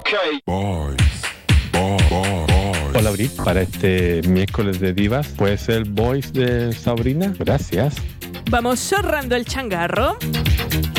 Boys. Hola, Brit. Para este miércoles de divas, ¿puede ser Boys de Sabrina? Gracias. Vamos zorrando el changarro.